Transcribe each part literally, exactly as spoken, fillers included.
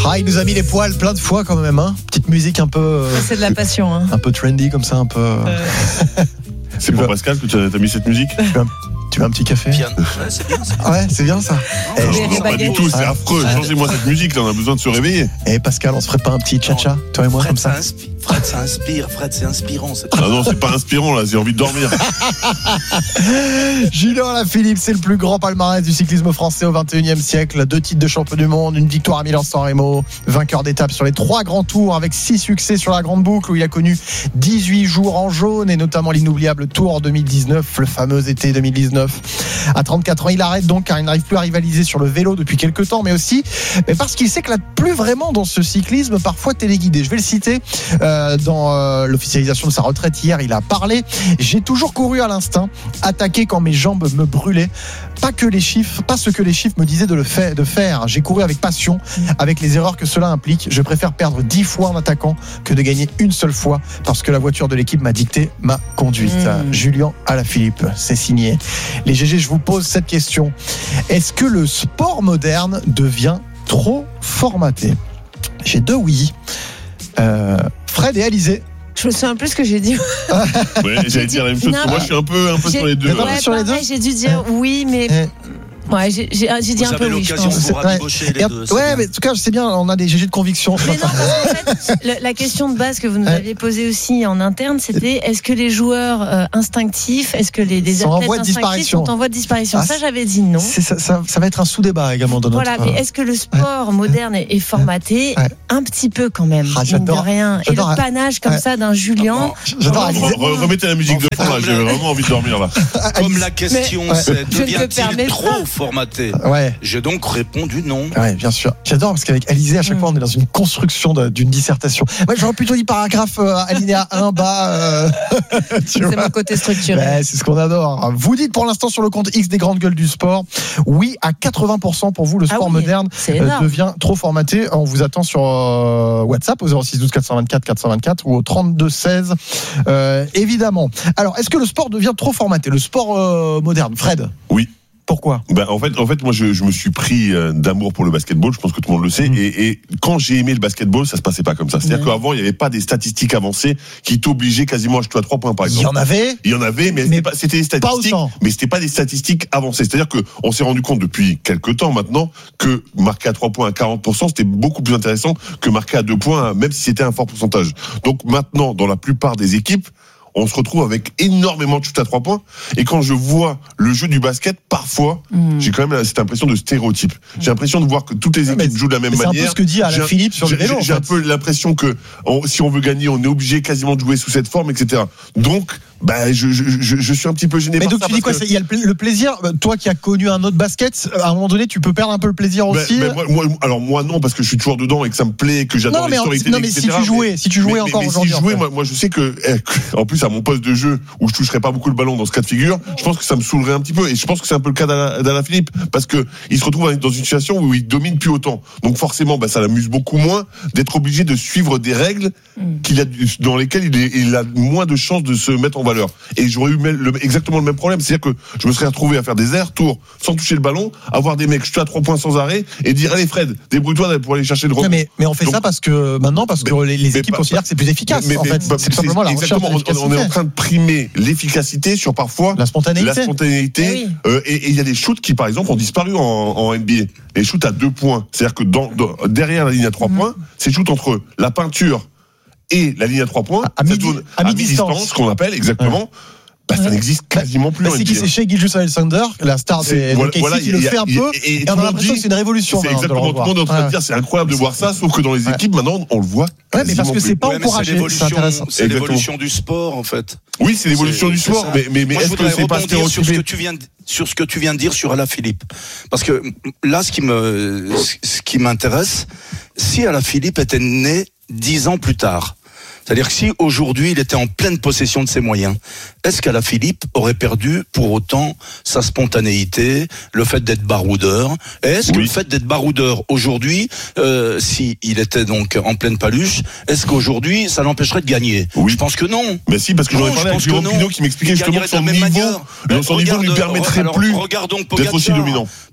Ah, il nous a mis les poils plein de fois quand même, hein. Petite musique un peu. Euh, c'est de la passion, hein. Un peu trendy comme ça, un peu. Euh... C'est pour Pascal que tu as, as mis cette musique. Tu veux un, tu veux un petit café? Bien. Ouais, c'est bien. C'est bien. Ouais, c'est bien ça. Non, non, non, pas du tout, c'est affreux. Changez-moi cette musique, là, on a besoin de se réveiller. Et Pascal, on se ferait pas un petit cha-cha, toi et moi, Fred, comme ça, ça inspire, Fred, ça inspire. Fred, c'est inspirant. C'est... Ah non, c'est pas inspirant, là, j'ai envie de dormir. Julien Alaphilippe, c'est le plus grand palmarès du cyclisme français au vingt et unième siècle. Deux titres de champion du monde, une victoire à Milan-San Remo, vainqueur d'étape sur les trois grands tours avec six succès sur la grande boucle où il a connu dix-huit jours en jaune et notamment l'inoubliable Tour deux mille dix-neuf, le fameux été deux mille dix-neuf. À trente-quatre ans, il arrête donc car il n'arrive plus à rivaliser sur le vélo depuis quelques temps, mais aussi mais parce qu'il s'éclate plus vraiment dans ce cyclisme parfois téléguidé. Je vais le citer euh, dans euh, l'officialisation de sa retraite hier, il a parlé. J'ai toujours couru à l'instinct, attaqué quand mes jambes me brûlaient. Pas que les chiffres, pas ce que les chiffres me disaient de le fait, de faire. J'ai couru avec passion, avec les erreurs que cela implique. Je préfère perdre dix fois en attaquant que de gagner une seule fois parce que la voiture de l'équipe m'a dicté ma conduite. Mmh. Julien Alaphilippe, c'est signé. Les G G, je vous pose cette question. Est-ce que le sport moderne devient trop formaté? J'ai deux oui. Euh, Fred et Alizé. Je me souviens plus ce que j'ai dit. Ouais, j'allais dire la même chose. Moi, je suis un peu, un peu sur les deux. Ouais, sur les deux. J'ai dû dire oui, mais. Ouais, j'ai, j'ai, j'ai dit vous un peu oui, je pense. Vous avez l'occasion de vous rabibocher les deux. Ouais, mais en tout cas, c'est bien, on a des G G de conviction. Mais non, parce qu'en fait, le, la question de base que vous nous aviez posée aussi en interne, c'était est-ce que les joueurs euh, instinctifs, est-ce que les, les athlètes instinctifs sont en voie de disparition? ah, Ça, j'avais dit non. C'est, ça, ça, ça va être un sous-débat également dans notre... Voilà, mais est-ce que le sport ouais. moderne est, est formaté? ouais. Un petit peu quand même, ah, mine de rien. Et le panache comme ouais. ça d'un Julien. J'adore. Remettez la musique de fond, là, j'ai vraiment envie de dormir là. Comme la question, c'est devient-il trop formaté? J'ai donc répondu non. Ouais, bien sûr. J'adore parce qu'avec Alizé, à chaque mmh. fois, on est dans une construction de, d'une dissertation. Ouais, j'aurais plutôt dit paragraphe euh, alinéa un bas. Euh, c'est vois. Mon côté structuré. Ouais, c'est ce qu'on adore. Vous dites pour l'instant sur le compte X des grandes gueules du sport, oui à quatre-vingts pour cent pour vous, le sport ah oui, moderne euh, devient trop formaté. On vous attend sur euh, WhatsApp au zéro six douze quatre cent vingt-quatre quatre cent vingt-quatre ou au trente-deux seize. Euh, évidemment. Alors, est-ce que le sport devient trop formaté? Le sport euh, moderne, Fred? Oui. Pourquoi? Ben, en fait, en fait, moi, je, je me suis pris euh, d'amour pour le basketball. Je pense que tout le monde le sait. Mmh. Et, et quand j'ai aimé le basketball, ça se passait pas comme ça. C'est-à-dire mmh. qu'avant, il n'y avait pas des statistiques avancées qui t'obligeaient quasiment à jeter à trois points, par exemple. Il y en avait. Il y en avait, mais, mais c'était, pas, c'était des statistiques. Mais c'était pas des statistiques avancées. C'est-à-dire que on s'est rendu compte depuis quelques temps maintenant que marquer à trois points à quarante pour cent, c'était beaucoup plus intéressant que marquer à deux points, même si c'était un fort pourcentage. Donc maintenant, dans la plupart des équipes, on se retrouve avec énormément de shoots à trois points. Et quand je vois le jeu du basket, parfois, mmh. j'ai quand même cette impression de stéréotype. J'ai l'impression de voir que toutes les équipes jouent de la même manière. C'est un peu ce que dit Alaphilippe sur le vélo. J'ai, j'ai un peu l'impression que on, si on veut gagner, on est obligé quasiment de jouer sous cette forme, et cetera. Donc, bah, je, je, je, je suis un petit peu gêné mais par donc ça. Tu dis quoi que... Il y a le plaisir. Toi qui as connu un autre basket, à un moment donné, tu peux perdre un peu le plaisir aussi. Ben, ben, moi, moi, alors moi non, parce que je suis toujours dedans et que ça me plaît, que j'adore les stories télé, non, mais si tu jouais, mais, si tu jouais mais, encore mais, aujourd'hui. Si je jouais, moi, moi, je sais que, en plus, à mon poste de jeu, où je toucherais pas beaucoup le ballon dans ce cas de figure, je pense que ça me saoulerait un petit peu. Et je pense que c'est un peu le cas d'Alaphilippe, parce que il se retrouve dans une situation où il domine plus autant. Donc forcément, bah, ça l'amuse beaucoup moins d'être obligé de suivre des règles qu'il a, dans lesquelles il, est, il a moins de chances de se mettre en valeur. Et j'aurais eu le, exactement le même problème, c'est-à-dire que je me serais retrouvé à faire des allers-retours sans toucher le ballon, avoir des mecs jetés à trois points sans arrêt et dire allez Fred, débrouille-toi pour aller chercher le rebond. Mais, mais on fait Donc, ça parce que maintenant parce que mais, les, les équipes bah, considèrent que c'est plus efficace. Mais, en fait, bah, c'est tout simplement la recherche. On est en train de primer l'efficacité sur parfois la spontanéité. La spontanéité. Oui. Euh, et il y a des shoots qui par exemple ont disparu en, en N B A. Les shoots à deux points, c'est-à-dire que dans, dans, derrière la ligne à trois mmh. points, c'est shoots entre la peinture et la ligne à trois points, à, à midi, à mi-distance, ce qu'on appelle exactement. Ouais. Bah, ça n'existe quasiment plus. Bah, c'est qui c'est Shai Gilgeous-Alexander, la star des voilà, K C voilà, qui le fait un peu. Et, et, et on a l'impression que c'est une révolution. C'est exactement tout le monde est en train de dire, c'est incroyable de voir ça, sauf que dans les équipes maintenant on le voit. Ouais, mais parce que c'est pas encouragé. C'est intéressant. C'est l'évolution du sport en fait. Oui, c'est l'évolution du sport, mais mais mais est-ce que c'est pas sur ce que tu viens sur ce que tu viens de dire sur Alaphilippe, parce que là, ce qui me ce qui m'intéresse, si Alaphilippe était né dix ans plus tard. C'est-à-dire que si aujourd'hui il était en pleine possession de ses moyens, est-ce qu'Alaphilippe aurait perdu pour autant sa spontanéité, le fait d'être baroudeur? Et est-ce oui. que le fait d'être baroudeur aujourd'hui, euh, si il était donc en pleine paluche, est-ce qu'aujourd'hui ça l'empêcherait de gagner? Oui. Je pense que non. Mais si, parce que non, j'aurais parlé avec Jérôme Pinault qui m'expliquait justement que son niveau, son niveau ne lui permettrait plus d'être aussi dominant.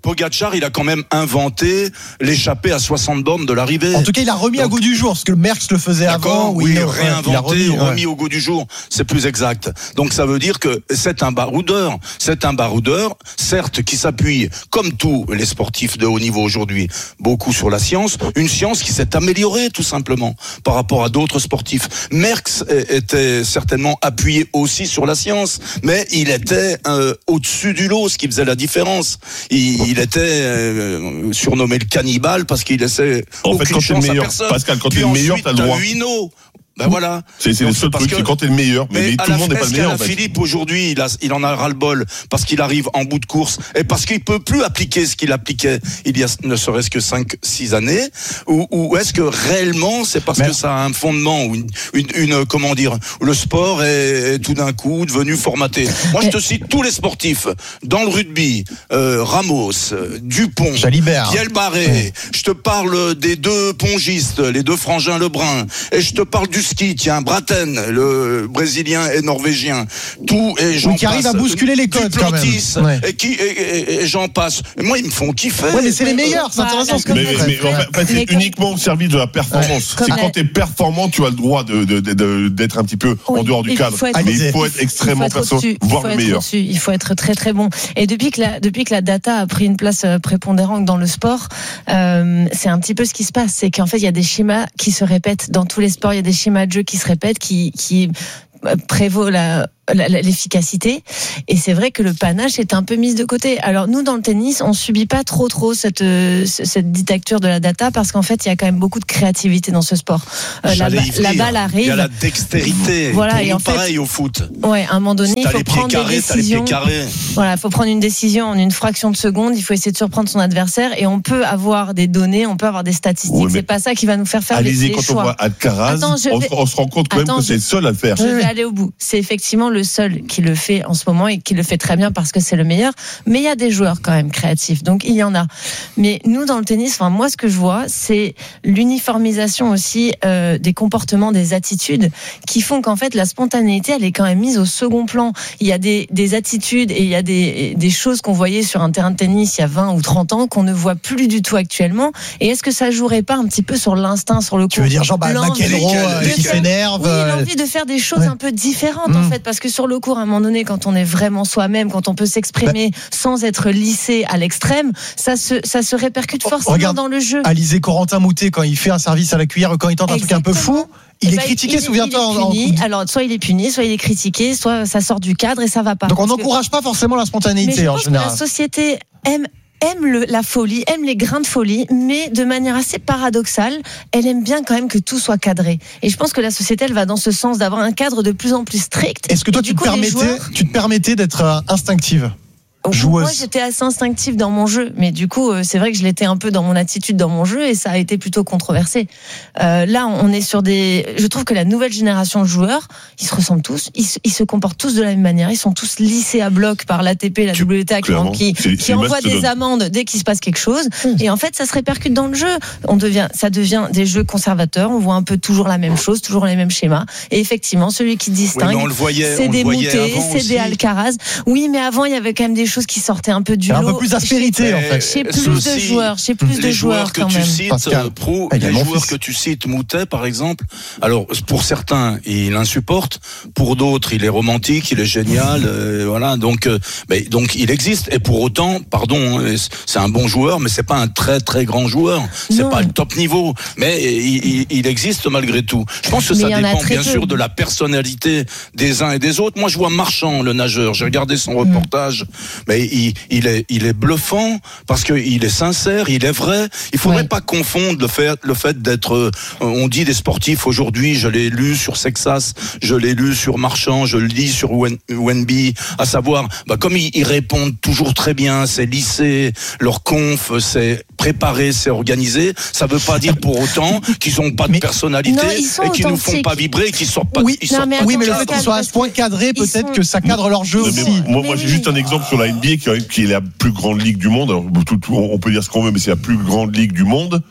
Pogačar, il a quand même inventé l'échappée à soixante bornes de l'arrivée. En tout cas, il a remis Donc, à goût du jour, parce que Merckx le faisait avant. Oui, il réinventé, il a remis, ouais. remis au goût du jour, c'est plus exact. Donc ça veut dire que c'est un baroudeur. C'est un baroudeur, certes, qui s'appuie, comme tous les sportifs de haut niveau aujourd'hui, beaucoup sur la science. Une science qui s'est améliorée, tout simplement, par rapport à d'autres sportifs. Merckx était certainement appuyé aussi sur la science, mais il était euh, au-dessus du lot, ce qui faisait la différence. Il, il était euh, surnommé le cannibale parce qu'il laissait en aucune fait, quand chance t'es le meilleur, à personne. Pascal, quand Puis t'es le meilleur, ensuite, t'as le droit. Huino. Ben voilà. C'est, c'est le seul truc, c'est quand t'es le meilleur. Mais, mais tout le monde n'est pas le meilleur. En fait. Philippe, aujourd'hui, il, a, il en a ras-le-bol parce qu'il arrive en bout de course et parce qu'il peut plus appliquer ce qu'il appliquait il y a ne serait-ce que cinq six années. Ou, ou est-ce que réellement, c'est parce mais... que ça a un fondement ou une, une, une, comment dire, le sport est, est tout d'un coup devenu formaté. Moi, je te cite tous les sportifs dans le rugby, euh, Ramos, Dupont, Biel Barré. Ouais. Je te parle des deux pongistes, les deux frangins Lebrun. Et je te parle du ski, tiens, Braten, le brésilien et norvégien, tout et j'en oui, qui passe. arrive à bousculer les codes quand même. Ouais. Et qui et, et, et j'en passe. Et moi, ils me font kiffer. Ouais, mais c'est les meilleurs, c'est intéressant. Mais, mais, mais en fait, c'est mais uniquement au service de la performance. Ouais. C'est quand t'es performant, tu as le droit de, de, de, de d'être un petit peu oui, en dehors du cadre. Être, mais il faut être extrêmement performant, voire le meilleur. Au-dessus. Il faut être très très bon. Et depuis que la depuis que la data a pris une place prépondérante dans le sport, euh, c'est un petit peu ce qui se passe, c'est qu'en fait, il y a des schémas qui se répètent dans tous les sports. Il y a des schémas de jeu qui se répètent, qui, qui prévaut la, la, l'efficacité. Et c'est vrai que le panache est un peu mis de côté. Alors nous, dans le tennis, on subit pas trop trop cette, cette dictature de la data parce qu'en fait, il y a quand même beaucoup de créativité dans ce sport. Euh, la, la balle arrive. Il y a la dextérité. Voilà, et en pareil fait, au foot. Ouais, à un moment donné, il faut prendre carrés, des décisions. Voilà, il faut prendre une décision en une fraction de seconde. Il faut essayer de surprendre son adversaire et on peut avoir des données, on peut avoir des statistiques. Oui, c'est pas ça qui va nous faire faire Alizé, les, les quand choix. on voit Alcaraz, Attends, on, vais... on se rend compte quand Attends, même que je... c'est le seul à le faire. Je vais aller au bout. C'est effectivement le seul qui le fait en ce moment et qui le fait très bien parce que c'est le meilleur. Mais il y a des joueurs quand même créatifs, donc il y en a. Mais nous, dans le tennis, enfin moi, ce que je vois, c'est l'uniformisation aussi euh, des comportements, des attitudes, qui font qu'en fait la spontanéité, elle est quand même mise au second plan. Il y a des, des attitudes et il y a des, des choses qu'on voyait sur un terrain de tennis il y a vingt ou trente ans qu'on ne voit plus du tout actuellement. Et est-ce que ça jouerait pas un petit peu sur l'instinct, sur le coup? Tu veux dire genre bah, McEnroe euh, qui s'énerve? Oui, l'envie de faire des choses ouais. un peu différentes mmh. en fait, parce que sur le court, à un moment donné, quand on est vraiment soi-même, quand on peut s'exprimer bah. sans être lissé à l'extrême, ça se, ça se répercute forcément Regarde, dans le jeu. Alizé Corentin Moutet, quand il fait un service à la cuillère, quand il tente Exactement. un truc un peu fou, il est bah, critiqué, souviens-toi. En... Alors, soit il est puni, soit il est critiqué, soit ça sort du cadre et ça va pas. Donc on n'encourage que... pas forcément la spontanéité mais en général. La société aime aime le, la folie, aime les grains de folie, mais de manière assez paradoxale, elle aime bien quand même que tout soit cadré. Et je pense que la société, elle va dans ce sens d'avoir un cadre de plus en plus strict. Est-ce que toi, tu te, coup, permettais, joueurs... tu te permettais d'être euh, instinctive ? Joueuse. Moi, j'étais assez instinctive dans mon jeu, mais du coup, c'est vrai que je l'étais un peu dans mon attitude dans mon jeu et ça a été plutôt controversé. Euh, là, on est sur des. Je trouve que la nouvelle génération de joueurs, ils se ressemblent tous, ils se, ils se comportent tous de la même manière. Ils sont tous lissés à bloc par l'A T P, la W T A, qui, qui, qui envoient des amendes dès qu'il se passe quelque chose. Et en fait, ça se répercute dans le jeu. On devient, ça devient des jeux conservateurs. On voit un peu toujours la même chose, toujours les mêmes schémas. Et effectivement, celui qui distingue, oui, c'est des Moutet, c'est des Alcaraz. Oui, mais avant, il y avait quand même des choses qui sortaient un peu du lot. Un peu plus d'aspérité en fait. Chez plus Ceci, de joueurs, chez plus de joueurs que quand tu même. Cites, Pascal, Pro, les joueurs que tu cites, Moutet par exemple. Alors pour certains, il insupporte. Pour d'autres, il est romantique, il est génial. euh, voilà. Donc, euh, mais, donc il existe. Et pour autant, pardon, c'est un bon joueur, mais c'est pas un très très grand joueur. C'est non. pas le top niveau. Mais il, il, il existe malgré tout. Je pense que mais ça dépend bien peu. sûr de la personnalité des uns et des autres. Moi, je vois Marchand, le nageur. J'ai regardé son reportage. Mmh. Mais il, il est, il est bluffant parce qu'il est sincère, il est vrai. Il faudrait ouais. pas confondre le fait, le fait d'être, euh, on dit des sportifs aujourd'hui, je l'ai lu sur Sexas, je l'ai lu sur Marchand, je le lis sur Wen, Wenby, à savoir, bah, comme ils, ils répondent toujours très bien, c'est lissé, leur conf, c'est préparé, c'est organisé, ça veut pas dire pour autant qu'ils ont pas de mais personnalité non, et qu'ils nous font pas vibrer, qu'ils sortent pas, oui, non, ils sortent mais pas. Oui, mais le fait qu'ils soient à ce point cadrés, peut-être sont... que ça cadre leur jeu non, aussi. Moi, moi, j'ai juste un exemple sur la N B A qui, qui est la plus grande ligue du monde. Alors, tout, tout, on peut dire ce qu'on veut, mais c'est la plus grande ligue du monde.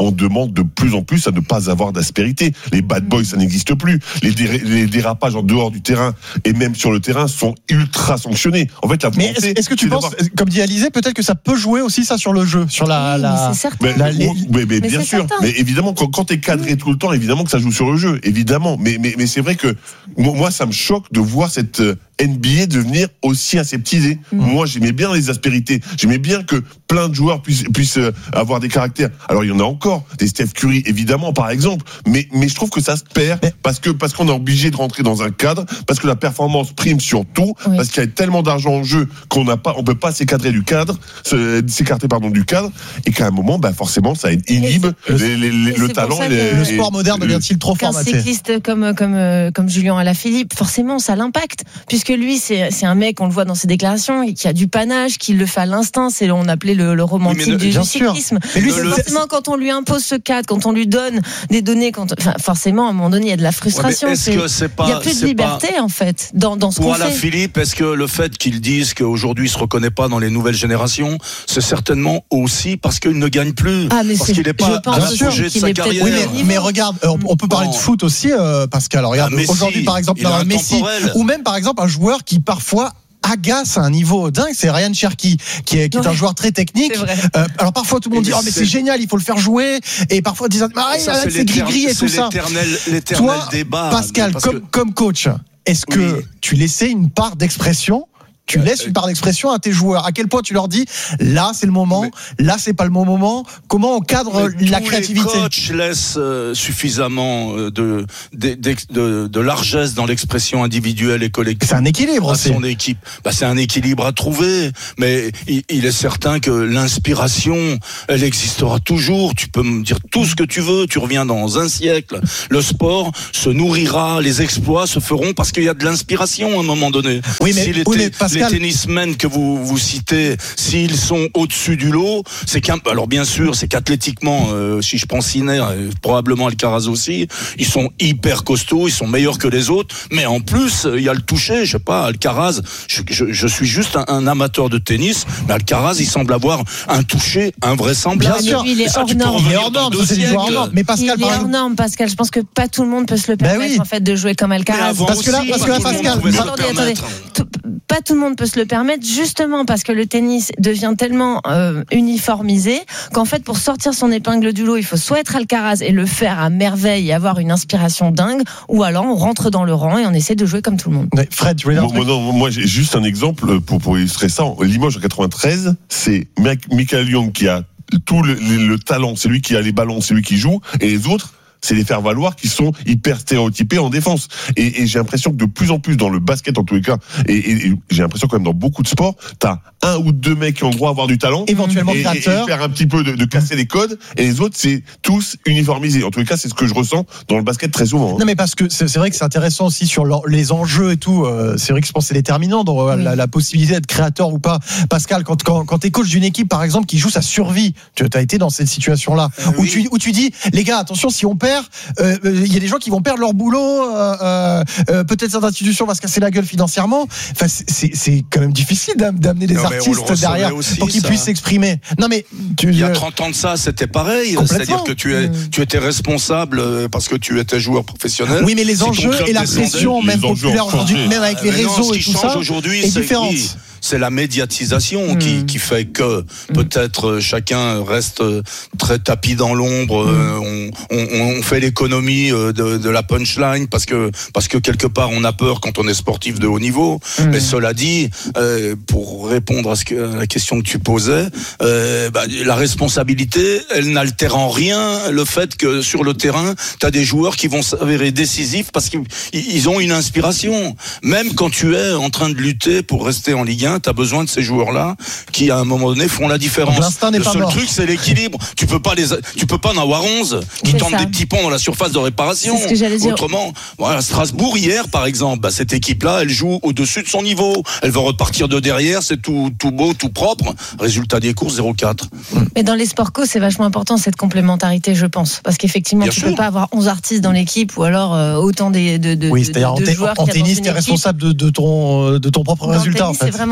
on demande de plus en plus à ne pas avoir d'aspérité. Les bad boys, ça n'existe plus. Les, dé- les dérapages en dehors du terrain et même sur le terrain sont ultra sanctionnés. En fait, la Mais volonté, est-ce, est-ce que tu c'est penses, d'avoir- comme dit Alizé, peut-être que ça peut jouer aussi ça sur le jeu, sur la, Oui, la... mais c'est certain. Mais, La- mais- les- mais- mais Mais bien c'est sûr, certain. mais évidemment quand, quand t'es cadré tout le temps, évidemment que ça joue sur le jeu, évidemment. Mais mais mais c'est vrai que moi, moi, ça me choque de voir cette euh, N B A devenir aussi aseptisée. Mm. Moi j'aimais bien les aspérités, j'aimais bien que plein de joueurs puissent puissent euh, avoir des caractères. Alors il y en a encore, des Steph Curry évidemment par exemple, mais mais je trouve que ça se perd Mais- parce que parce qu'on est obligé de rentrer dans un cadre, parce que la performance prime sur tout, Oui. parce qu'il y a tellement d'argent en jeu qu'on n'a pas, on peut pas s'écadrer du cadre, se- s'écarter pardon du cadre, et qu'à un moment, bah forcément, ça inhibe Et les, les, les- et le c'est talent. pour ça et les- que- Le Le sport moderne et- devient-il trop Qu'un formaté? cycliste comme comme euh, comme Julien Alaphilippe, forcément, ça l'impacte, puisque lui, c'est c'est un mec, on le voit dans ses déclarations, qui a du panache, qui le fait à l'instinct. C'est on appelait le, le romantique Oui, mais du, bien du sûr. cyclisme. Mais lui, Donc, c'est- forcément, quand on lui impose ce cadre, quand on lui donne des données, quand, enfin, forcément, à un moment donné, il y a de la frustration. Ouais, mais est-ce C'est- que c'est pas, il y a plus de c'est liberté pas- en fait dans dans ce Pour qu'on fait. Alaphilippe, est-ce que le fait qu'ils disent qu'aujourd'hui il se reconnaît pas dans les nouvelles générations, c'est certainement aussi parce qu'il ne gagne plus, Ah, mais parce c'est- qu'il n'est pas je pense à aussi l'apogée de qu'il sa est peut-être carrière. Oui, au mais, niveau. mais regarde, euh, on, on peut parler Non. de foot aussi, euh, Pascal. Regarde, Ah, Messi, aujourd'hui, par exemple, il a un un Messi, temporel. ou même, par exemple, un joueur qui parfois agace à un niveau dingue, c'est Ryan Cherki, qui est, qui est un Ouais. joueur très technique. C'est vrai. Euh, alors parfois tout le monde Mais dit, oh mais c'est- c'est génial, il faut le faire jouer, et parfois disent, ah, Ça, c'est l'éternel- gris-gris et tout c'est ça. l'éternel, l'éternel Toi, débat. Pascal, parce comme, que- comme coach, est-ce que Oui. tu laissais une part d'expression? Tu Euh, laisses une part d'expression à tes joueurs. À quel point tu leur dis, là c'est le moment, Mais- là c'est pas le bon moment. Comment on cadre Mais la tous créativité? Les coachs laissent euh, suffisamment euh, de, de, de, de largesse dans l'expression individuelle et collective. C'est un équilibre À aussi. son équipe. Bah, c'est un équilibre à trouver, mais il, il est certain que l'inspiration, elle existera toujours. Tu peux me dire tout ce que tu veux, tu reviens dans un siècle. Le sport se nourrira, les exploits se feront parce qu'il y a de l'inspiration à un moment donné. Oui, mais- si les, oui, té- mais Pascal- les tennismen que vous, vous citez, s'ils sont au-dessus du lot, c'est qu'un, alors bien sûr, c'est qu'athlétiquement, euh, si je pense Sinner, euh, probablement Alcaraz aussi, ils sont hyper costauds, ils sont meilleurs que les autres, mais en plus, euh, il y a le toucher, je sais pas, Alcaraz, je, je, je suis juste un, un amateur de tennis, mais Alcaraz, il semble avoir un toucher invraisemblable. Bien sûr. Mais lui, il est Et ça, hors tu peux norme. Il est revenir hors dans norme, deux ça, c'est des joueurs hors siècles. normes. Mais Pascal, il est par hors exemple, norme, Pascal. Je pense que pas tout le monde peut se le Ben permettre oui. en fait de jouer comme Mais Alcaraz. avant Parce que là- aussi, parce pas que là, tout le monde Pascal, pouvait se le attendez, attendez. permettre. Tout- pas tout le monde peut se le permettre, justement parce que le tennis devient tellement euh, uniformisé qu'en fait, pour sortir son épingle du lot, il faut soit être Alcaraz et le faire à merveille et avoir une inspiration dingue, ou alors on rentre dans le rang et on essaie de jouer comme tout le monde. Ouais, Fred, tu voulais dire un Moi, truc? moi, non, moi, j'ai juste un exemple pour, pour illustrer ça. Limoges en quatre-vingt-treize, c'est Michael Michael Young qui a tout le, le- le talent, c'est lui qui a les ballons, c'est lui qui joue, et les autres, c'est les faire valoir qui sont hyper stéréotypés en défense. Et, et j'ai l'impression que de plus en plus dans le basket en tous les cas, et, et- et j'ai l'impression quand même dans beaucoup de sports, t'as un ou deux mecs qui ont le droit d'avoir du talent, Éventuellement et, et- créateur. et faire un petit peu de, de casser les codes, et les autres c'est tous uniformisés. En tous les cas, c'est ce que je ressens dans le basket très souvent. hein. Non mais parce que c'est c'est vrai que c'est intéressant aussi sur leur- les enjeux et tout. euh, C'est vrai que je pense que c'est déterminant dans euh, Oui. la, la possibilité d'être créateur ou pas. Pascal, quand quand, quand t'es coach d'une équipe par exemple qui joue sa survie, tu as été dans cette situation-là Euh, où oui. tu où tu dis les gars attention si on perd, euh, il y a des gens qui vont perdre leur boulot, euh, euh, euh, peut-être cette institution va se casser la gueule financièrement. Enfin c'est- c'est c'est quand même difficile d'am- d'amener des Non, mais on le artistes recevait derrière aussi, pour qu'ils ça. puissent s'exprimer. Non mais tu, Il y a euh, trente ans de ça, c'était pareil. Complètement. C'est-à-dire que tu, es, Mm. tu étais responsable euh, parce que tu étais joueur professionnel. oui mais les Si ton enjeux club et la descendait, pression les même enjeux populaire ont aujourd'hui, changé. même avec les Mais non, réseaux ce et qui tout change ça, aujourd'hui, est c'est différente. oui, c'est la médiatisation Mm. qui, qui fait que peut-être euh, chacun reste euh, très tapis dans l'ombre. euh, on, on, on fait l'économie euh, de, de la punchline parce que parce que quelque part on a peur quand on est sportif de haut niveau. Mm. Mais cela dit, euh, pour répondre à, ce que, à la question que tu posais, euh, bah, la responsabilité, elle n'altère en rien le fait que sur le terrain, tu as des joueurs qui vont s'avérer décisifs parce qu'ils ils ont une inspiration. Même quand tu es en train de lutter pour rester en Ligue un, tu as besoin de ces joueurs-là qui, à un moment donné, font la différence. Donc, l'instinct n'est Le pas seul mort. truc, c'est l'équilibre. Tu peux pas les, tu peux pas en avoir onze qui C'est tentent ça. des petits ponts dans la surface de réparation. C'est ce que j'allais dire. Autrement, voilà, Strasbourg hier, par exemple, bah, cette équipe-là, elle joue au-dessus de son niveau. Elle va repartir de derrière, c'est tout, tout beau, tout propre. Résultat des courses, zéro quatre. Mais dans les sports co, c'est vachement important cette complémentarité, je pense, parce qu'effectivement, Bien tu sûr. peux pas avoir onze artistes dans l'équipe ou alors euh, autant des, de, de, Oui, de- c'est-à-dire de en, té- joueurs en qu'il y a dans tennis, une t'es équipe. responsable de, de ton, euh, de ton propre Dans le résultat. tennis, en fait. c'est vraiment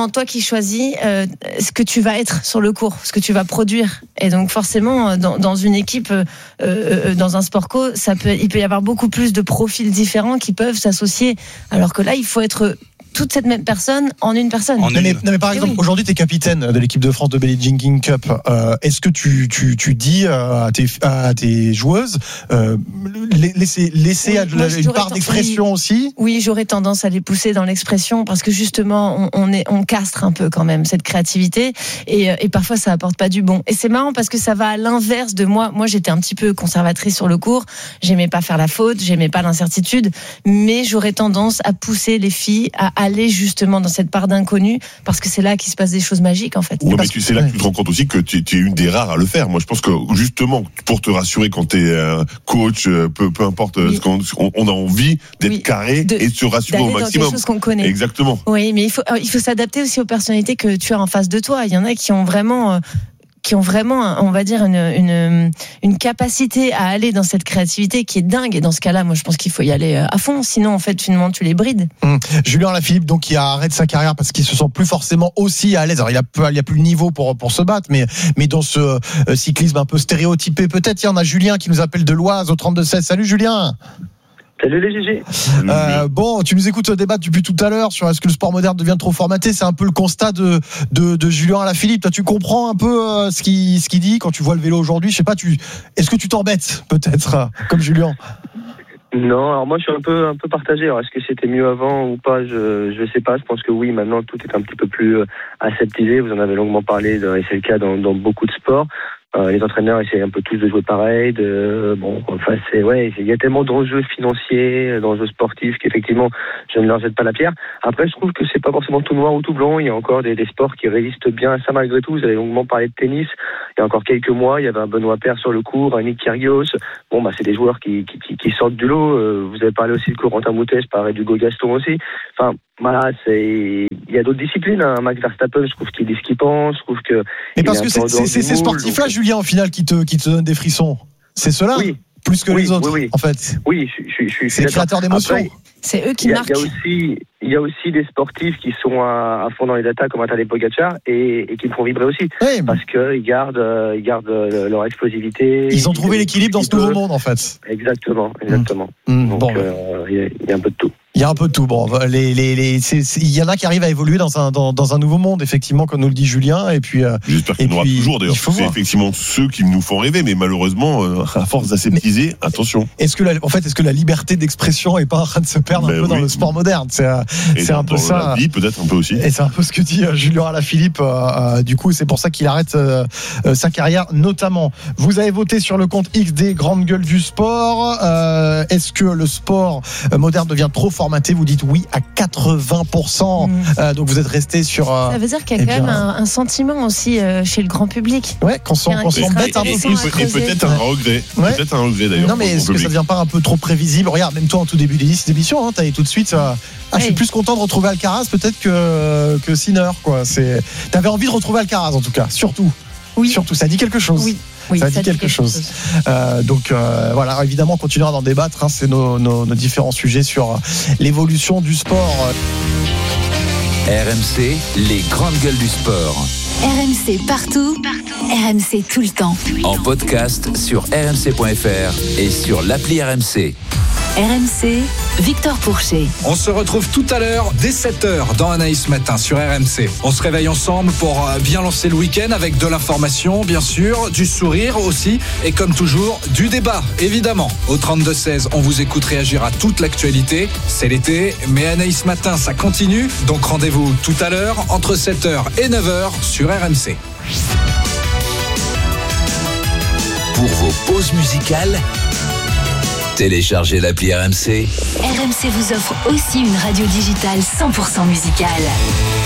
finalement toi qui choisis euh, ce que tu vas être sur le court, ce que tu vas produire. Et donc forcément, dans, dans une équipe, euh, euh, dans un sport co, ça peut, il peut y avoir beaucoup plus de profils différents qui peuvent s'associer. Alors que là, il faut être toute cette même personne en une personne. Non mais, non mais par exemple, oui. aujourd'hui, tu es capitaine de l'équipe de France de Billie Jean King Cup. Euh, est-ce que tu, tu, tu dis à tes, à tes joueuses, euh, laissez, laissez oui, moi, une part d'expression oui, aussi? Oui, j'aurais tendance à les pousser dans l'expression parce que justement, on, on, est, on castre un peu quand même cette créativité et, et parfois ça apporte pas du bon. Et c'est marrant parce que ça va à l'inverse de moi. Moi, j'étais un petit peu conservatrice sur le court. J'aimais pas faire la faute, j'aimais pas l'incertitude, mais j'aurais tendance à pousser les filles à aller justement dans cette part d'inconnu parce que c'est là qu'il se passe des choses magiques en fait. Oui, mais tu sais là que tu te rends compte aussi que tu es une des rares à le faire. Moi je pense que justement pour te rassurer quand tu es coach, peu, peu importe, oui. on, on a envie d'être oui. carré de, et de se rassurer au maximum. Dans des choses qu'on connaît. Exactement. Oui, mais il faut, il faut s'adapter aussi aux personnalités que tu as en face de toi. Il y en a qui ont vraiment... Euh, qui ont vraiment, on va dire, une, une, une capacité à aller dans cette créativité qui est dingue. Et dans ce cas-là, moi, je pense qu'il faut y aller à fond. Sinon, en fait, finalement, tu les brides. Mmh. Julien Alaphilippe, donc, qui a arrêté sa carrière parce qu'il se sent plus forcément aussi à l'aise. Alors, il a, il y a plus le niveau pour, pour se battre, mais, mais dans ce euh, cyclisme un peu stéréotypé, peut-être, il y en a Julien qui nous appelle de l'Oise au trente-deux seize. Salut, Julien. Salut les G G. Euh, bon, tu nous écoutes débattre depuis tout à l'heure sur est-ce que le sport moderne devient trop formaté. C'est un peu le constat de, de, de Julien Alaphilippe. Toi, tu comprends un peu euh, ce qu'il ce qu'il dit quand tu vois le vélo aujourd'hui. Je sais pas, tu, est-ce que tu t'embêtes peut-être euh, comme Julien? Non, alors moi je suis un peu un peu partagé. Alors est-ce que c'était mieux avant ou pas? Je je sais pas. Je pense que oui. Maintenant tout est un petit peu plus aseptisé. Vous en avez longuement parlé, et c'est le cas dans, dans beaucoup de sports. Euh, les entraîneurs essaient un peu tous de jouer pareil. De, bon, enfin c'est ouais, il y a tellement d'enjeux financiers, d'enjeux sportifs qu'effectivement je ne leur jette pas la pierre. Après, je trouve que c'est pas forcément tout noir ou tout blanc. Il y a encore des, des sports qui résistent bien à ça malgré tout. Vous avez longuement parlé de tennis. Il y a encore quelques mois, il y avait un Benoît Paire sur le court, un Nick Kyrgios. Bon, bah c'est des joueurs qui qui, qui sortent du lot. Euh, vous avez parlé aussi de Corentin Moutet, je parlais d'Hugo Gaston aussi. Enfin. Voilà, c'est il y a d'autres disciplines. Hein. Max Verstappen, je trouve qu'il dit ce qu'il pense. Je trouve que. Mais parce que c'est, c'est, c'est ces sportifs-là, donc... Julien, au final, qui te qui te donnent des frissons. C'est ceux-là. Oui. Plus que oui, les autres, oui, oui. en fait. Oui, je, je, je, je c'est les créateurs d'émotions. Après, c'est eux qui y a, marquent. Il y a aussi, il y a aussi des sportifs qui sont à, à fond dans les datas comme Tadej Pogacar et, et qui me font vibrer aussi, oui, parce que ils gardent, euh, ils gardent leur explosivité. Ils ont trouvé l'équilibre dans ce nouveau monde, en fait. Exactement, exactement. Mmh. Donc, bon, euh, il y, y a un peu de tout. Il y a un peu de tout. Bon, les, les, les, c'est, c'est, il y en a qui arrivent à évoluer dans un, dans, dans un nouveau monde, effectivement, comme nous le dit Julien. Et puis, euh, j'espère qu'il y en aura toujours, d'ailleurs. C'est voir. Effectivement ceux qui nous font rêver, mais malheureusement, euh, à force d'aseptiser, mais, attention. Est-ce que la, en fait, est-ce que la liberté d'expression est pas en train de se perdre ben un peu oui. dans le sport moderne? C'est, c'est dans, un peu dans ça. La vie, peut-être un peu aussi. Et c'est un peu ce que dit euh, Julien Alaphilippe. Euh, euh, du coup, c'est pour ça qu'il arrête euh, euh, sa carrière, notamment. Vous avez voté sur le compte X des grandes gueules du sport. Euh, est-ce que le sport moderne devient trop formaté? Vous dites oui à quatre-vingts pour cent. Mmh. Euh, donc vous êtes resté sur. Euh, ça veut dire qu'il y a quand bien, même un, un sentiment aussi euh, chez le grand public. Ouais, qu'on s'en, qu'on s'embête un peu plus. Et peut-être un regret. Ouais. Peut-être un regret d'ailleurs. Non, mais est-ce que ça devient pas un peu trop prévisible? Regarde, même toi en tout début d'émission, hein, t'avais tout de suite. Euh, ah, oui. Je suis plus content de retrouver Alcaraz peut-être que que Sinner, quoi. C'est. T'avais envie de retrouver Alcaraz en tout cas, surtout. Oui. Surtout, ça dit quelque chose. Oui. Oui, ça, ça dit quelque, quelque chose. chose. Euh, donc euh, voilà, évidemment, on continuera d'en débattre. Hein, c'est nos, nos, nos différents sujets sur l'évolution du sport. R M C, les grandes gueules du sport. R M C partout, partout. R M C tout le temps. En podcast sur r m c point f r et sur l'appli R M C. R M C, Victor Pourchet. On se retrouve tout à l'heure dès sept heures dans Anaïs Matin sur R M C. On se réveille ensemble pour bien lancer le week-end avec de l'information, bien sûr, du sourire aussi et comme toujours, du débat, évidemment. Au trente-deux seize, on vous écoute réagir à toute l'actualité. C'est l'été, mais Anaïs Matin, ça continue. Donc rendez-vous tout à l'heure entre sept heures et neuf heures sur R M C. Pour vos pauses musicales, téléchargez l'appli R M C. R M C vous offre aussi une radio digitale cent pour cent musicale.